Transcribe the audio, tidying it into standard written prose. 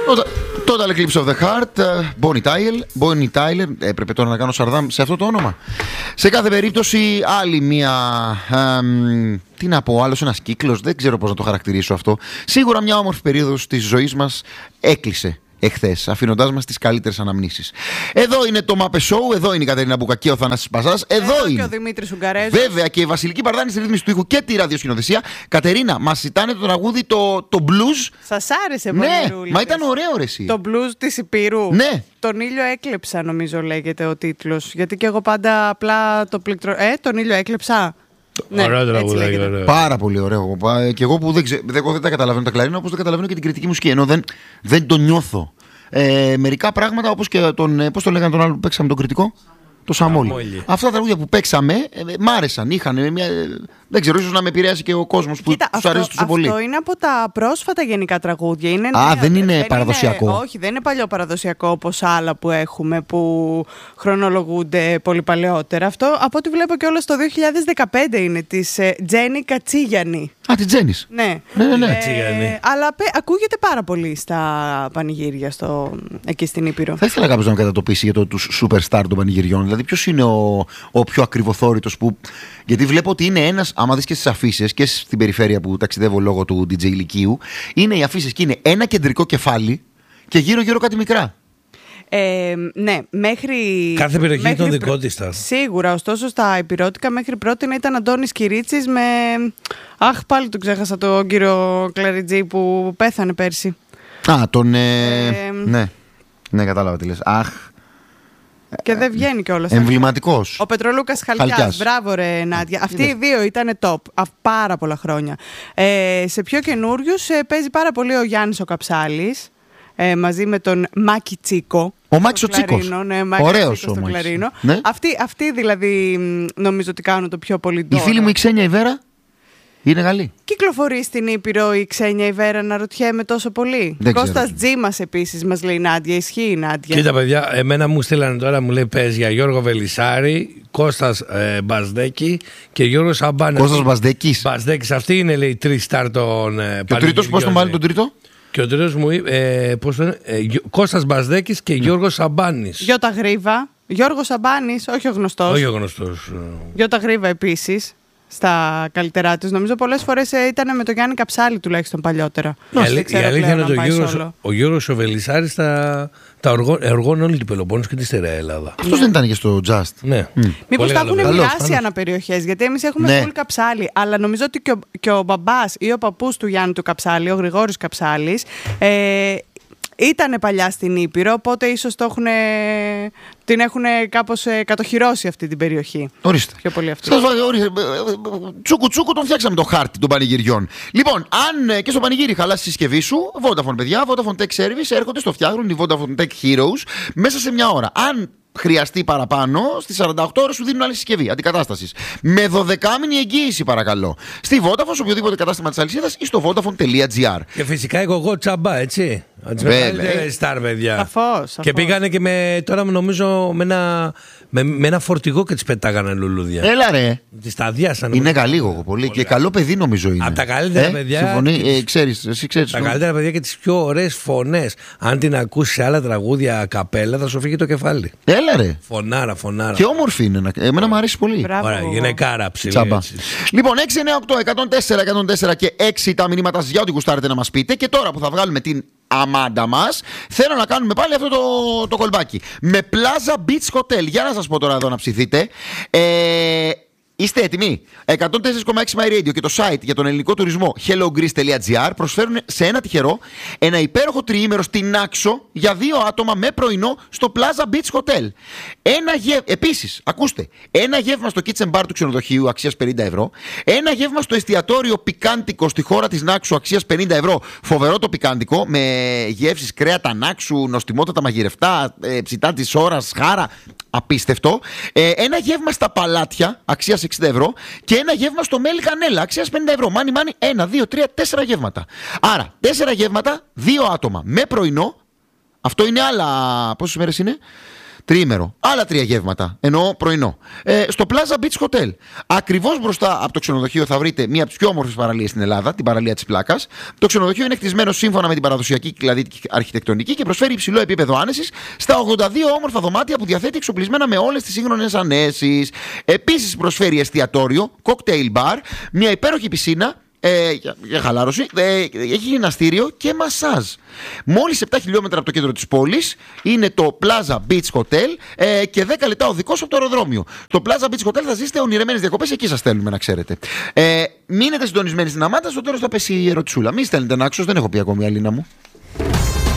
Total Eclipse of the Heart, Bonnie Tyler. Έπρεπε τώρα να κάνω σαρδάμ σε αυτό το όνομα. Σε κάθε περίπτωση, άλλη μία. Τι να πω, άλλος ένας κύκλος, δεν ξέρω πώς να το χαρακτηρίσω αυτό. Σίγουρα μια όμορφη περίοδος της ζωής μας έκλεισε εχθές, αφήνοντάς μας τις καλύτερες αναμνήσεις. Εδώ είναι το Μάπε Show, εδώ είναι η Κατερίνα Μπουκακή, ο Θανάσης Πασάς, εδώ είναι και ο Δημήτρης Ουγγαρέζος. Βέβαια και η Βασιλική Παρδάνη στη ρύθμιση του ήχου και τη ραδιοσκηνοθεσία. Κατερίνα, μας ζητάνε το τραγούδι το blues. Σας άρεσε πολύ, Ρούλη? Μα ήταν ωραίο ρε εσύ. Το blues της Υπήρου. Ναι. Τον ήλιο έκλεψα νομίζω λέγεται ο τίτλος. Γιατί και εγώ πάντα απλά το πληκτρο... τον ήλιο έκλεψα. Ναι, ωραίο τραγουδάκι, ωραίο. Πάρα πολύ ωραίο. Και εγώ που δεν τα καταλαβαίνω τα κλαρίνα, όπως δεν καταλαβαίνω και την κριτική μουσική. Ενώ δεν το νιώθω. Μερικά πράγματα όπως και πώς το λέγανε τον άλλο που παίξαμε τον κριτικό, το Σαμόλι. Αυτά τα τραγούδια που παίξαμε μ' άρεσαν. Είχαν μια. Δεν ξέρω, ίσως να με επηρέασε και ο κόσμος που τους αρέσει τόσο πολύ. Αυτό είναι από τα πρόσφατα γενικά τραγούδια. Είναι δεν είναι παραδοσιακό. Όχι, δεν είναι παλιό παραδοσιακό όπως άλλα που έχουμε που χρονολογούνται πολύ παλαιότερα. Αυτό από ό,τι βλέπω και όλο το 2015 είναι της Τζένι Κατσίγιανη. Τη Τζένις. Ναι. Αλλά ακούγεται πάρα πολύ στα πανηγύρια εκεί στην Ήπειρο. Θα ήθελα κάποιος να κατατοπίσει για τους superstar των πανηγυριών. Δηλαδή, ποιος είναι ο πιο ακριβοθόρητος που. Γιατί βλέπω ότι είναι ένας, άμα δεις και στις αφίσες και στην περιφέρεια που ταξιδεύω λόγω του DJ Λυκείου, είναι οι αφίσες και είναι ένα κεντρικό κεφάλι και γύρω-γύρω κάτι μικρά. Ναι, μέχρι. Κάθε περιοχή έχει τον δικό της. Σίγουρα, ωστόσο στα υπηρώτικα μέχρι πρώτη ήταν Αντώνης Κυρίτσης με. Αχ, πάλι τον ξέχασα τον κύριο Κλαριτζή που πέθανε πέρσι. Ναι, κατάλαβα τι λες. Αχ. Και δεν βγαίνει κιόλας. Εμβληματικός. Ο Πετρολούκας Χαλκιάς. Μπράβο, ρε Νάντια. Αυτοί οι δύο ήταν top πάρα πολλά χρόνια. Σε πιο καινούριους παίζει πάρα πολύ ο Γιάννης ο Καψάλης. Μαζί με τον Μάκη Τσίκο. Ο Μάκης ο Τσίκος. Ναι, ωραίος ο Μάκης. Ναι. Αυτοί δηλαδή νομίζω ότι κάνουν το πιο πολύ ντόρο. Η φίλη μου η Ξένια η Βέρα είναι καλή. Κυκλοφορεί στην Ήπειρο η Ξένια η Βέρα, να ρωτιέμαι τόσο πολύ. Κώστας Τζίμας επίσης μας λέει η Νάντια. Ισχύει η Νάντια? Κοίτα παιδιά, εμένα μου στείλανε τώρα, μου λέει πες για Γιώργο Βελισσάρη, Κώστας Μπασδέκη και Γιώργο Σαμπάνη. Κώστας Μπασδέκης. Αυτή είναι λέει 3 στάρ των. Και ο τρίτος, πώς τον βάλει τον τρίτο? Και ο τρίτος μου είπε, Κώστας Μπασδέκης και Γιώργος Σαμπάνης. Γιώτα Γρίβα. Γιώργος Σαμπάνης, όχι ο γνωστός. Όχι ο γνωστός. Γιώτα Γρίβα επίσης. Στα καλύτερά της. Νομίζω πολλές φορές ήταν με τον Γιάννη Καψάλη τουλάχιστον παλιότερα. Η αλήθεια είναι ότι ο Γιώργος ο Βελισσάρης τα οργώνει όλη την Πελοπόννησο και τη στερεά Ελλάδα. Αυτός δεν ήταν και στο Just? Ναι. Μήπως τα έχουν μοιράσει αναπεριοχές? Γιατί εμείς έχουμε full Καψάλη. Αλλά νομίζω ότι και ο μπαμπάς ή ο παππούς του Γιάννη του Καψάλη, ο Γρηγόρης Καψάλης, ήτανε παλιά στην Ήπειρο, οπότε ίσως την έχουν κάπως κατοχυρώσει αυτή την περιοχή. Ορίστε. Πιο πολύ αυτή. Τσούκου τον φτιάξαμε το χάρτη των πανηγυριών. Λοιπόν, αν και στο πανηγύρι χαλάσει τη συσκευή σου, Vodafone παιδιά, Vodafone Tech Service έρχονται, στο φτιάχνουν οι Vodafone Tech Heroes μέσα σε μια ώρα. Αν χρειαστεί παραπάνω, στις 48 ώρες σου δίνουν άλλη συσκευή αντικατάστασης. Με 12μηνη εγγύηση, παρακαλώ. Στη Vodafone, σε οποιοδήποτε κατάστημα της αλυσίδας ή στο Vodafone.gr. Και φυσικά εγώ τσαμπά, έτσι. Σταρ, παιδιά. Σαφώς. Και πήγανε και τώρα νομίζω με ένα φορτηγό και τις πετάγανε λουλούδια. Έλα ρε. Τις τα αδειάσανε. Είναι καλή εγώ πολύ. Και καλό παιδί νομίζω είναι. Από τα καλύτερα παιδιά. Συμφωνεί, εσύ ξέρεις. Τα καλύτερα παιδιά και τις πιο ωραίες φωνές. Αν την ακούσεις σε άλλα τραγούδια καπέλα, θα σου φύγει το κεφάλι. Έλα ρε. Φωνάρα. Και όμορφη είναι. Εμένα μου αρέσει πολύ. Ωραία, γυναικάρα ψηλή. Λοιπόν, 698-104 και 6 τα μηνύματα για ό,τι γουστάρετε να μας πείτε. Και τώρα που θα βγάλουμε την Αμάντα μας, θέλω να κάνουμε πάλι αυτό το κολμπάκι. Με Plaza Beach Hotel. Για να σας πω τώρα εδώ να ψηθείτε. Είστε έτοιμοι? 104,6 My Radio και το site για τον ελληνικό τουρισμό hellogreece.gr προσφέρουν σε ένα τυχερό ένα υπέροχο τριήμερο στην Άξο για 2 άτομα με πρωινό στο Plaza Beach Hotel. Επίσης, ακούστε, ένα γεύμα στο kitchen bar του ξενοδοχείου αξίας 50 ευρώ, ένα γεύμα στο εστιατόριο Πικάντικο στη χώρα της Νάξου αξίας 50 ευρώ. Φοβερό το Πικάντικο με γεύσεις κρέατα Νάξου, νοστιμότατα μαγειρευτά, ψητά της ώρας, χάρα. Απίστευτο. Ένα γεύμα στα Παλάτια αξίας 60 ευρώ και ένα γεύμα στο Μέλι Κανέλα αξίας 50 ευρώ. Μάνι, 1, 2, 3, 4 γεύματα. Άρα, 4 γεύματα, 2 άτομα με πρωινό. Αυτό είναι άλλα. Πόσες μέρες είναι? Τριήμερο. Άλλα 3 γεύματα. Εννοώ πρωινό. Στο Plaza Beach Hotel. Ακριβώς μπροστά από το ξενοδοχείο θα βρείτε μία από τις πιο όμορφες παραλίες στην Ελλάδα, την παραλία της Πλάκας. Το ξενοδοχείο είναι χτισμένο σύμφωνα με την παραδοσιακή κλαδίτικη αρχιτεκτονική και προσφέρει υψηλό επίπεδο άνεσης στα 82 όμορφα δωμάτια που διαθέτει εξοπλισμένα με όλες τις σύγχρονες ανέσεις. Επίσης προσφέρει εστιατόριο, cocktail bar, μια υπέροχη πισίνα. Για χαλάρωση, έχει γυμναστήριο και μασάζ. Μόλις 7 χιλιόμετρα από το κέντρο της πόλης είναι το Plaza Beach Hotel και 10 λεπτά οδικός από το αεροδρόμιο. Το Plaza Beach Hotel θα ζήσετε ονειρεμένες διακοπές, εκεί σας στέλνουμε να ξέρετε. Μείνετε συντονισμένοι στην Αμάντα, στο τέλος θα πέσει η ερωτησούλα. Μη στέλνετε να άξιος, δεν έχω πει ακόμη, Αλίνα μου.